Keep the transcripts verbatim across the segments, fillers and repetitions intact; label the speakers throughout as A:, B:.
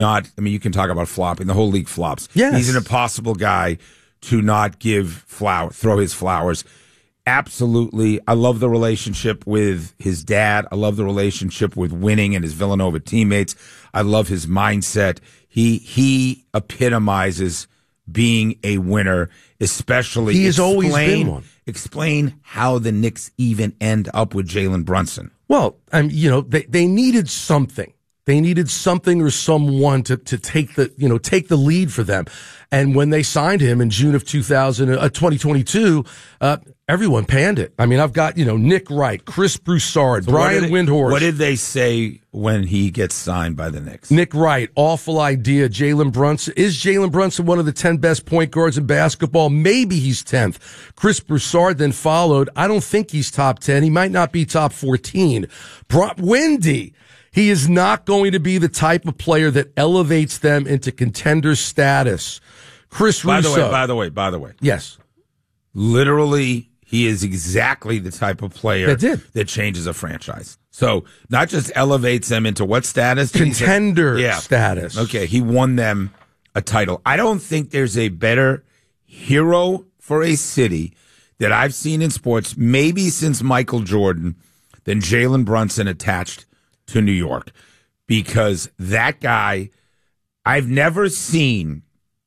A: not, I mean, you can talk about flopping. The whole league flops.
B: Yes.
A: He's an impossible guy to not give flower, throw his flowers. Absolutely. I love the relationship with his dad. I love the relationship with winning and his Villanova teammates. I love his mindset. He, he epitomizes being a winner, especially.
B: He has
A: explain,
B: always been one.
A: Explain how the Knicks even end up with Jalen Brunson.
B: Well, um, you know, they, they needed something. They needed something or someone to, to take the, you know, take the lead for them. And when they signed him in June of two thousand, uh, twenty twenty-two, uh, everyone panned it. I mean, I've got, you know, Nick Wright, Chris Broussard,
A: So
B: Brian
A: what did,
B: Windhorst.
A: What did they say when he gets signed by the Knicks?
B: Nick Wright, awful idea. Jalen Brunson. Is Jalen Brunson one of the ten best point guards in basketball? Maybe he's tenth. Chris Broussard then followed. I don't think he's top ten. He might not be top fourteen. Bro- Wendy. He is not going to be the type of player that elevates them into contender status. Chris
A: By
B: Russo.
A: the way, by the way, by the way.
B: Yes.
A: Literally, he is exactly the type of player
B: that, did.
A: that changes a franchise. So not just elevates them into what status?
B: Contender
A: yeah.
B: status.
A: Okay, he won them a title. I don't think there's a better hero for a city that I've seen in sports, maybe since Michael Jordan, than Jalen Brunson attached to New York. Because that guy, I've never seen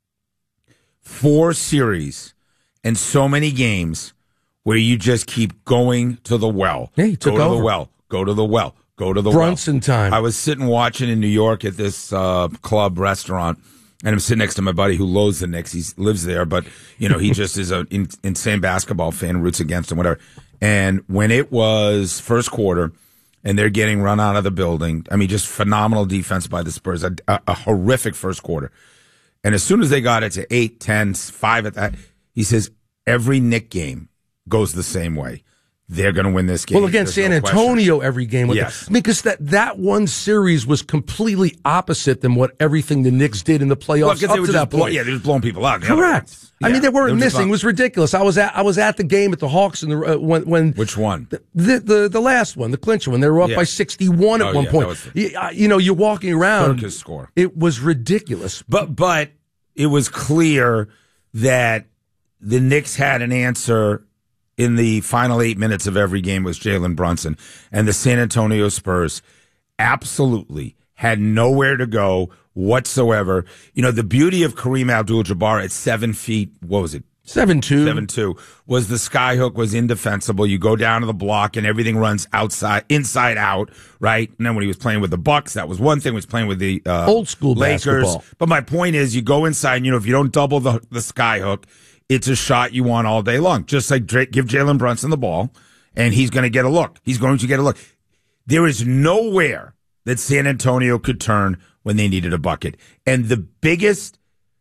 A: four series and so many games where you just keep going to the well.
B: Yeah, he took
A: go to
B: over.
A: the well. Go to the well. Go to the
B: Brunson
A: well.
B: time.
A: I was sitting watching in New York at this uh, club restaurant, and I'm sitting next to my buddy who loathes the Knicks. He lives there, but you know he just is an in, insane basketball fan, roots against him, whatever. And when it was first quarter, and they're getting run out of the building, I mean, just phenomenal defense by the Spurs, a, a, a horrific first quarter. And as soon as they got it to eight, ten, five at that, he says every Knick game goes the same way. They're going to win this game.
B: Well, against
A: There's
B: San
A: no
B: Antonio,
A: question.
B: every game.
A: Yes.
B: The, because that, that one series was completely opposite than what everything the Knicks did in the playoffs
A: Well,
B: up
A: they were
B: to
A: just
B: that
A: blow,
B: point.
A: yeah, they were blowing people out. The
B: Correct. I
A: yeah,
B: mean, they weren't
A: were
B: missing.
A: just,
B: It was ridiculous. I was at I was at the game at the Hawks in the uh, when when
A: Which one?
B: The the, the last one, the clincher, when they were up
A: Yeah.
B: by sixty-one at
A: Oh,
B: one
A: yeah,
B: point.
A: that was the-
B: you, uh, you know, you're walking around.
A: Circus score.
B: It was ridiculous.
A: But but it was clear that the Knicks had an answer in the final eight minutes of every game was Jalen Brunson. And the San Antonio Spurs absolutely had nowhere to go whatsoever. You know, the beauty of Kareem Abdul-Jabbar at seven feet, what was it?
B: seven two
A: seven two was the skyhook was indefensible. You go down to the block and everything runs outside, inside out, right? And then when he was playing with the Bucks, that was one thing. He was playing with the uh,
B: Old school
A: Lakers.
B: basketball.
A: But my point is, you go inside, and, you know, if you don't double the the skyhook, it's a shot you want all day long. Just like Drake, give Jalen Brunson the ball, and he's going to get a look. He's going to get a look. There is nowhere that San Antonio could turn when they needed a bucket. And the biggest,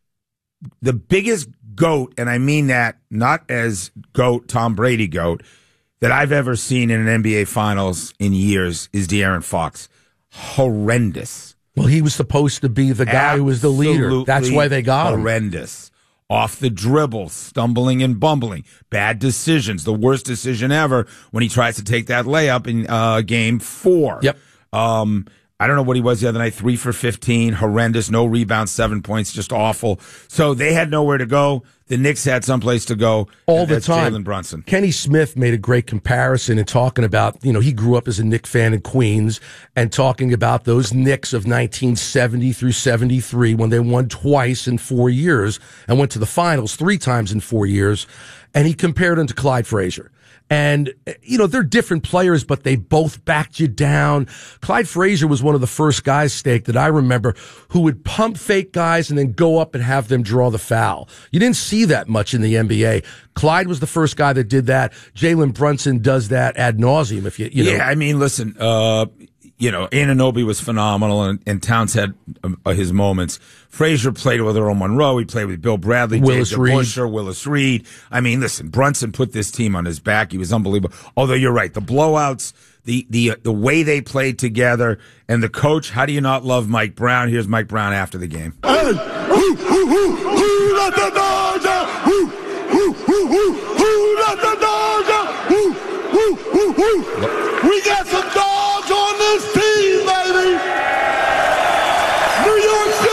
A: the biggest GOAT, and I mean that not as GOAT, Tom Brady GOAT, that I've ever seen in an N B A Finals in years is De'Aaron Fox. Horrendous.
B: Well, he was supposed to be the guy who was the leader.
A: Absolutely
B: That's why they got him.
A: Horrendous. Off the dribble, stumbling and bumbling. Bad decisions. The worst decision ever when he tries to take that layup in uh, game four.
B: Yep.
A: Um, I don't know what he was the other night. Three for fifteen. Horrendous. No rebounds. Seven points. Just awful. So they had nowhere to go. The Knicks had someplace to go.
B: All the
A: that's
B: time.
A: Jalen Brunson.
B: Kenny Smith made a great comparison in talking about, you know, he grew up as a Knicks fan in Queens and talking about those Knicks of nineteen seventy through seventy-three when they won twice in four years and went to the finals three times in four years. And he compared them to Clyde Frazier. And, you know, they're different players, but they both backed you down. Clyde Frazier was one of the first guys, Steak, that I remember who would pump fake guys and then go up and have them draw the foul. You didn't see that much in the N B A. Clyde was the first guy that did that. Jalen Brunson does that ad nauseum. If you, you know.
A: Yeah, I mean, listen, uh, you know, Anunoby was phenomenal, and, and Towns had uh, his moments. Frazier played with Earl Monroe. He played with Bill Bradley,
B: Willis
A: Dave
B: Reed.
A: DeBusschere, Willis Reed. I mean, listen, Brunson put this team on his back. He was unbelievable. Although you're right, the blowouts, the the uh, the way they played together, and the coach. How do you not love Mike Brown? Here's Mike Brown after the game.
C: Hey, who, who, who, who let the dogs out? Who, who, who, who, who let the dogs out? Who, who, who, who? We got some dogs.